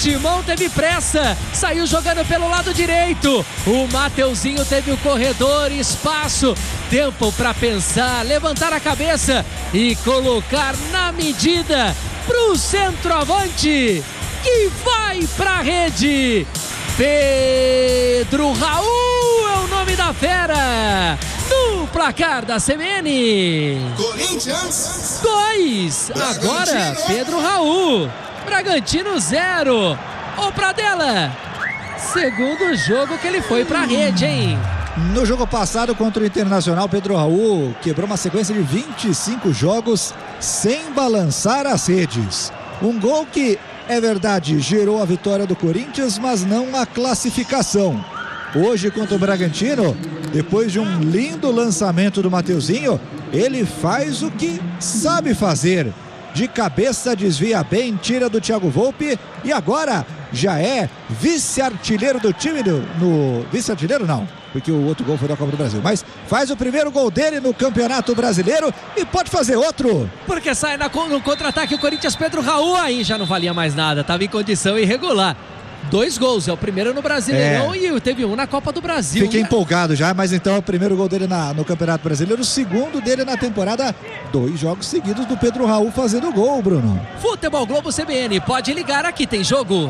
Timão teve pressa, saiu jogando pelo lado direito. O Mateuzinho teve o corredor, espaço, tempo para pensar, levantar a cabeça e colocar na medida pro centroavante, que vai pra rede. Pedro Raul é o nome da fera. No placar da CBN, Corinthians 2. Agora Pedro Raul. Bragantino 0. Ô Pradella, segundo jogo que ele foi pra rede, hein? No jogo passado contra o Internacional, Pedro Raul quebrou uma sequência de 25 jogos sem balançar as redes. Um gol que, é verdade, gerou a vitória do Corinthians, mas não a classificação. Hoje contra o Bragantino, depois de um lindo lançamento do Mateuzinho, ele faz o que sabe fazer. De cabeça desvia bem, tira do Thiago Volpi e agora já é vice-artilheiro do time. Vice-artilheiro não, porque o outro gol foi da Copa do Brasil, mas faz o primeiro gol dele no Campeonato Brasileiro e pode fazer outro. Porque sai no contra-ataque o Corinthians. Pedro Raul aí já não valia mais nada, estava em condição irregular. 2 gols, é o primeiro no Brasileirão e teve um na Copa do Brasil. Fiquei empolgado já, mas então é o primeiro gol dele no Campeonato Brasileiro, o segundo dele na temporada. 2 jogos seguidos do Pedro Raul fazendo gol, Bruno. Futebol Globo CBN, pode ligar, aqui tem jogo.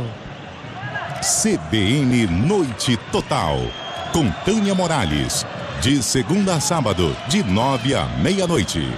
CBN Noite Total, com Tânia Morales, de segunda a sábado, de 9 à meia-noite.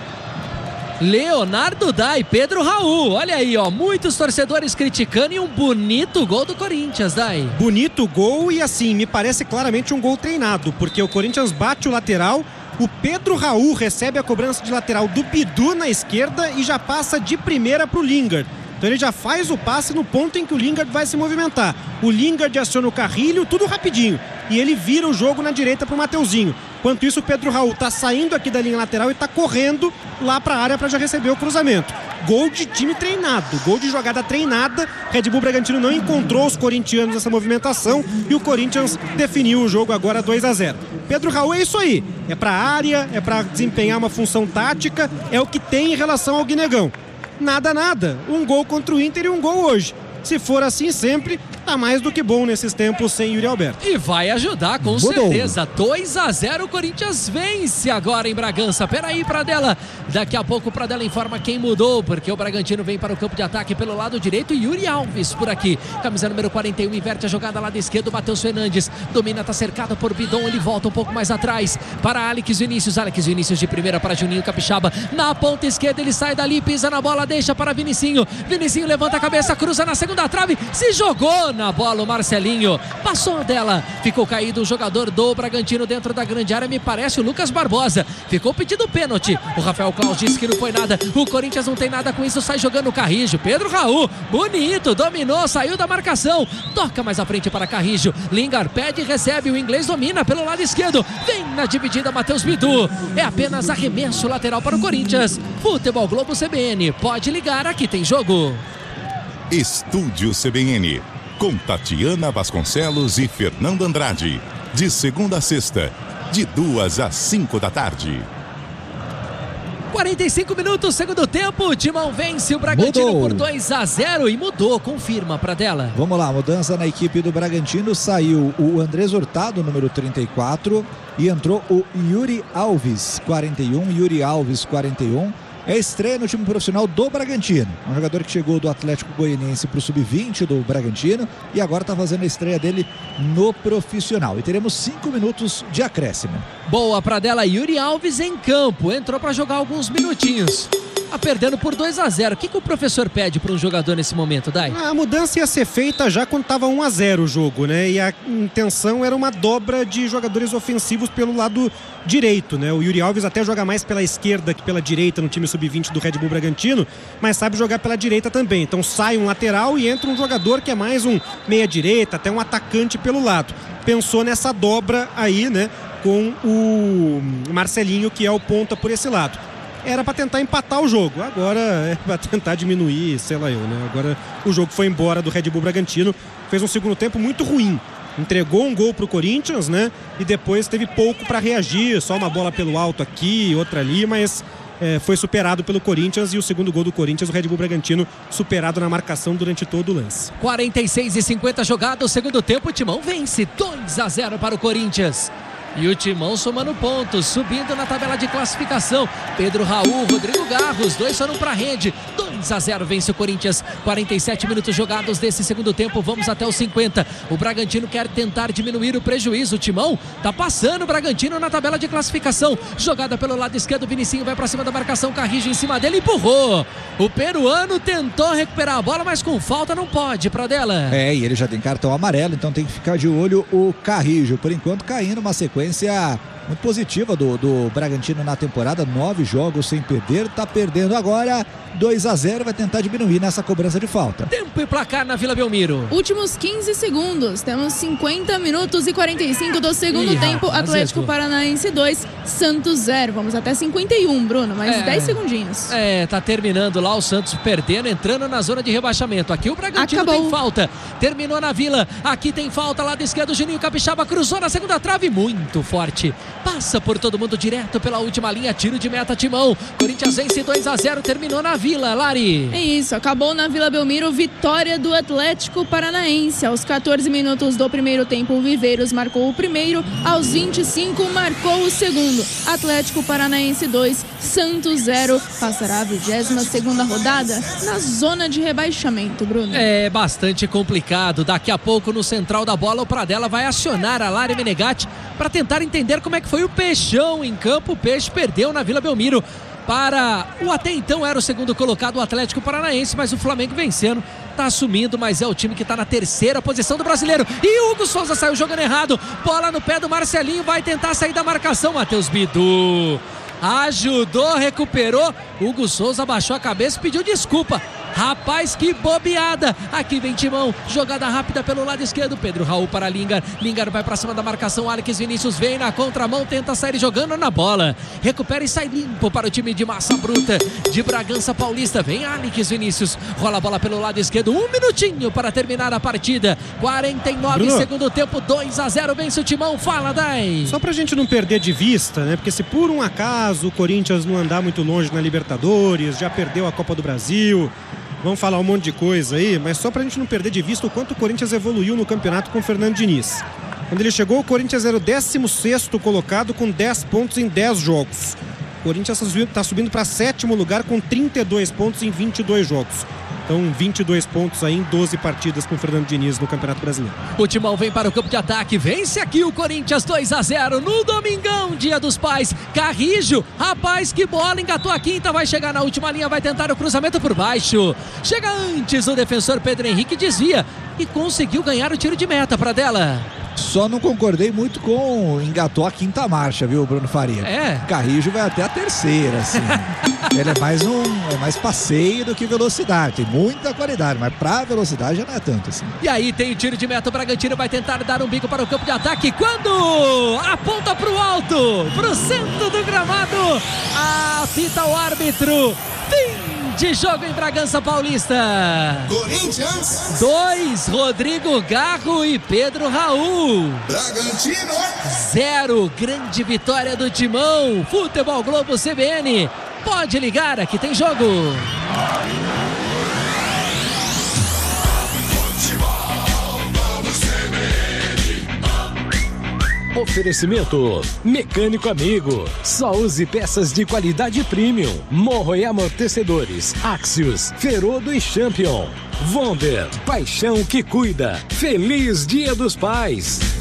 Leonardo Dai, Pedro Raul, olha aí, ó, muitos torcedores criticando e um bonito gol do Corinthians, Dai. Bonito gol e assim, me parece claramente um gol treinado, porque o Corinthians bate o lateral, o Pedro Raul recebe a cobrança de lateral do Bidu na esquerda e já passa de primeira pro Lingard. Então ele já faz o passe no ponto em que o Lingard vai se movimentar. O Lingard aciona o Carrilho, tudo rapidinho. E ele vira o jogo na direita pro Mateuzinho. Enquanto isso, o Pedro Raul tá saindo aqui da linha lateral e tá correndo lá pra área para já receber o cruzamento. Gol de time treinado, gol de jogada treinada. Red Bull Bragantino não encontrou os corintianos nessa movimentação e o Corinthians definiu o jogo agora 2-0. Pedro Raul é isso aí, é pra área, é pra desempenhar uma função tática, é o que tem em relação ao Guinegão. Nada, um gol contra o Inter e um gol hoje. Se for assim sempre, tá mais do que bom nesses tempos sem Yuri Alberto. E vai ajudar com certeza. 2-0, o Corinthians vence agora em Bragança. Peraí, Pradella, daqui a pouco o Pradella informa quem mudou, porque o Bragantino vem para o campo de ataque pelo lado direito. Yuri Alves por aqui, camisa número 41, inverte a jogada lado esquerdo. Matheus Fernandes domina, tá cercado por Bidon, ele volta um pouco mais atrás para Alex Vinícius de primeira para Juninho Capixaba, na ponta esquerda ele sai dali, pisa na bola, deixa para Vinicinho levanta a cabeça, cruza na segunda trave, se jogou na bola o Marcelinho, passou dela, ficou caído o jogador do Bragantino dentro da grande área, me parece o Lucas Barbosa, ficou pedido pênalti, o Rafael Claus disse que não foi nada, o Corinthians não tem nada com isso, sai jogando o Carrijo, Pedro Raul, bonito, dominou, saiu da marcação, toca mais à frente para Carrijo, Lingard pede e recebe, o inglês domina pelo lado esquerdo, vem na dividida Matheus Bidu, é apenas arremesso lateral para o Corinthians. Futebol Globo CBN, pode ligar, aqui tem jogo. Estúdio CBN, com Tatiana Vasconcelos e Fernando Andrade, de segunda a sexta, de 2 às 5 da tarde. 45 minutos, segundo tempo, o Timão vence o Bragantino por 2-0 e mudou, confirma, Pradella. Vamos lá, mudança na equipe do Bragantino, saiu o Andrés Hurtado, número 34, e entrou o Yuri Alves, 41, é estreia no time profissional do Bragantino, um jogador que chegou do Atlético Goianiense para o Sub-20 do Bragantino e agora está fazendo a estreia dele no profissional, e teremos 5 minutos de acréscimo. Boa, Pradella, Yuri Alves em campo, entrou para jogar alguns minutinhos. Tá perdendo por 2-0. O que o professor pede para um jogador nesse momento, Dai? A mudança ia ser feita já quando estava 1-0 o jogo, né? E a intenção era uma dobra de jogadores ofensivos pelo lado direito, né? O Yuri Alves até joga mais pela esquerda que pela direita no time sub-20 do Red Bull Bragantino, mas sabe jogar pela direita também. Então sai um lateral e entra um jogador que é mais um meia-direita, até um atacante pelo lado. Pensou nessa dobra aí, né? Com o Marcelinho, que é o ponta por esse lado. Era para tentar empatar o jogo, agora é para tentar diminuir, sei lá eu, né? Agora o jogo foi embora do Red Bull Bragantino, fez um segundo tempo muito ruim, entregou um gol pro Corinthians, né? E depois teve pouco para reagir, só uma bola pelo alto aqui, outra ali, mas foi superado pelo Corinthians, e o segundo gol do Corinthians, o Red Bull Bragantino superado na marcação durante todo o lance. 46:50 jogados, segundo tempo, o Timão vence 2-0 para o Corinthians. E o Timão somando pontos, subindo na tabela de classificação. Pedro Raul, Rodrigo Garro, os dois foram para a rede. 2-0 vence o Corinthians. 47 minutos jogados desse segundo tempo, vamos até os 50. O Bragantino quer tentar diminuir o prejuízo. O Timão tá passando o Bragantino na tabela de classificação. Jogada pelo lado esquerdo, Vinicinho vai para cima da marcação, Carrijo em cima dele, empurrou. O peruano tentou recuperar a bola, mas com falta não pode, Pradella. E ele já tem cartão amarelo, então tem que ficar de olho o Carrijo. Por enquanto caindo uma sequência muito positiva do Bragantino na temporada, 9 jogos sem perder, tá perdendo agora 2-0, vai tentar diminuir nessa cobrança de falta. Tempo e placar na Vila Belmiro. Últimos 15 segundos, temos 50 minutos e 45 do segundo tempo. Atlético Paranaense 2, Santos 0. Vamos até 51, Bruno, mais 10 segundinhos. Tá terminando lá, o Santos perdendo, entrando na zona de rebaixamento. Aqui o Bragantino tem falta, terminou na Vila, aqui tem falta, lado esquerdo, o Juninho Capixaba cruzou na segunda trave, muito forte, passa por todo mundo direto pela última linha, tiro de meta, Timão. Corinthians vence 2-0, terminou na Vila, Lari. É isso, acabou na Vila Belmiro, vitória do Atlético Paranaense. Aos 14 minutos do primeiro tempo, o Viveiros marcou o primeiro, aos 25 marcou o segundo. Atlético Paranaense 2, Santos 0, passará a 22ª rodada na zona de rebaixamento, Bruno. É bastante complicado, daqui a pouco no central da bola o Pradella vai acionar a Lari Menegatti para tentar entender como é que foi o Peixão em campo. O Peixe perdeu na Vila Belmiro para o até então era o segundo colocado, o Atlético Paranaense, mas o Flamengo vencendo, tá assumindo, mas é o time que tá na terceira posição do Brasileiro. E o Hugo Souza saiu jogando errado, bola no pé do Marcelinho, vai tentar sair da marcação, Matheus Bidu ajudou, recuperou, Hugo Souza baixou a cabeça e pediu desculpa. Rapaz, que bobeada. Aqui vem Timão, jogada rápida pelo lado esquerdo, Pedro Raul para Lingard vai para cima da marcação, Alex Vinícius vem na contramão, tenta sair jogando na bola, recupera e sai limpo para o time de Massa Bruta de Bragança Paulista. Vem Alex Vinícius, rola a bola pelo lado esquerdo, 1 minutinho para terminar a partida, 49 Bruno. Segundo tempo, 2-0 vence o Timão. Fala, Dai. Só pra gente não perder de vista, né, porque se por um acaso o Corinthians não andar muito longe na Libertadores, já perdeu a Copa do Brasil, vamos falar um monte de coisa aí, mas só pra gente não perder de vista o quanto o Corinthians evoluiu no campeonato com o Fernando Diniz. Quando ele chegou, o Corinthians era o 16º colocado com 10 pontos em 10 jogos. O Corinthians está subindo para 7º lugar com 32 pontos em 22 jogos. Então 22 pontos aí em 12 partidas com o Fernando Diniz no Campeonato Brasileiro. O Timão vem para o campo de ataque, vence aqui o Corinthians 2-0 no domingão, Dia dos Pais. Carrijo, rapaz, que bola, engatou a quinta, vai chegar na última linha, vai tentar o cruzamento por baixo. Chega antes o defensor Pedro Henrique, desvia e conseguiu ganhar o tiro de meta, Pradella. Só não concordei muito com engatou a quinta marcha, viu, Bruno Faria? Carrijo vai até a terceira, assim. Ele é mais passeio do que velocidade. Tem muita qualidade, mas pra velocidade já não é tanto assim. E aí tem o tiro de meta, o Bragantino vai tentar dar um bico para o campo de ataque. Quando aponta pro alto, pro centro do gramado, apita o árbitro. Fim de jogo em Bragança Paulista. Corinthians 2, Rodrigo Garro e Pedro Raul. Bragantino 0, grande vitória do Timão. Futebol Globo CBN. Pode ligar, aqui tem jogo. Oferecimento Mecânico Amigo. Só use peças de qualidade premium. Morro e amortecedores. Axios, Ferodo e Champion. Vonder, paixão que cuida. Feliz Dia dos Pais.